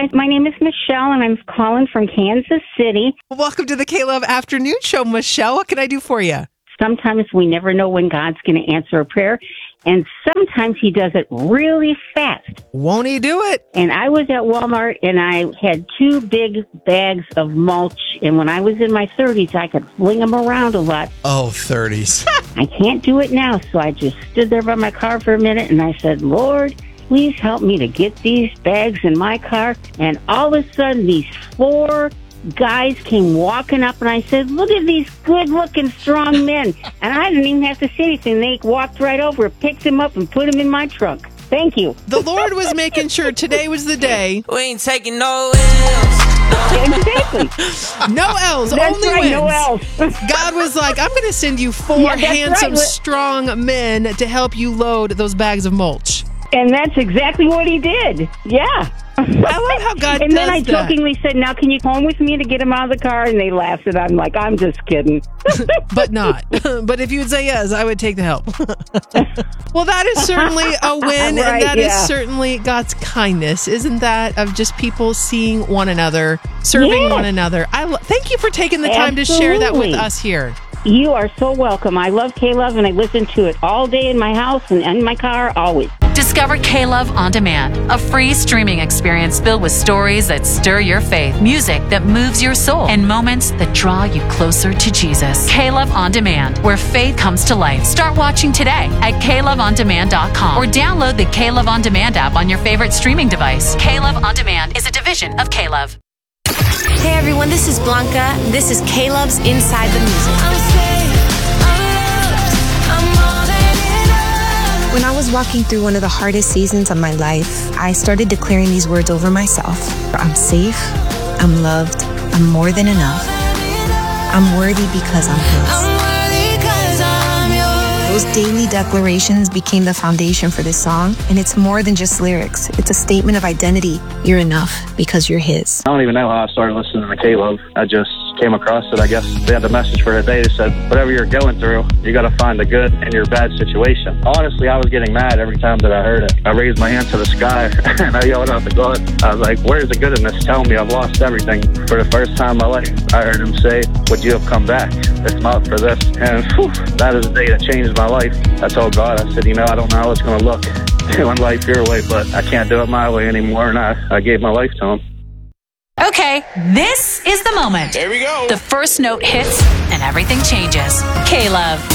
Hi, my name is Michelle, and I'm calling from Kansas City. Welcome to the K-Love Afternoon Show, Michelle. What can I do for you? Sometimes we never know when God's going to answer a prayer, and sometimes he does it really fast. Won't he do it? And I was at Walmart, and I had 2 big bags of mulch, and when I was in my 30s, I could fling them around a lot. Oh, 30s. I can't do it now, so I just stood there by my car for a minute, and I said, Lord, please help me to get these bags in my car. And all of a sudden, these 4 guys came walking up, and I said, look at these good-looking, strong men. And I didn't even have to say anything. They walked right over, picked him up, and put him in my trunk. Thank you. The Lord was making sure today was the day. We ain't taking no L's. Exactly. No L's, That's only right, wins. no L's. God was like, I'm going to send you 4 Yeah, that's handsome, right. strong men to help you load those bags of mulch. And that's exactly what he did. Yeah. I love how God and does then I that. jokingly said, now can you come with me to get him out of the car? And they laughed, and I'm like, I'm just kidding. But not. But if you would say yes, I would take the help. Well, that is certainly a win, Right, and that is yeah. certainly God's kindness, isn't that? Of just people seeing one another, serving Yes. one another. Thank you for taking the time to share that with Absolutely. us here. You are so welcome. I love K-Love, and I listen to it all day in my house and in my car, always. Discover K-Love On Demand, a free streaming experience filled with stories that stir your faith, music that moves your soul, and moments that draw you closer to Jesus. K-Love On Demand, where faith comes to life. Start watching today at KLoveOnDemand.com or download the K-Love On Demand app on your favorite streaming device. K-Love On Demand is a division of K-Love. Hey everyone, this is Blanca. This is K-Love's Inside the Music. When I was walking through one of the hardest seasons of my life, I started declaring these words over myself. I'm safe, I'm loved, I'm more than enough. I'm worthy because I'm His. Those daily declarations became the foundation for this song, and it's more than just lyrics. It's a statement of identity. You're enough because you're His. I don't even know how I started listening to K-Love. I just came across it. I guess they had the message for today. They said, whatever you're going through, you got to find the good in your bad situation. Honestly, I was getting mad every time that I heard it. I raised my hand to the sky and I yelled out to God. I was like, where's the good in this? Tell me I've lost everything. For the first time in my life, I heard him say, would you have come back if not for this? And whew, that is the day that changed my life. I told God, I said, I don't know how it's going to look doing life your way, but I can't do it my way anymore. And I gave my life to him. Okay, this is the moment. There we go. The first note hits and everything changes. K-Love.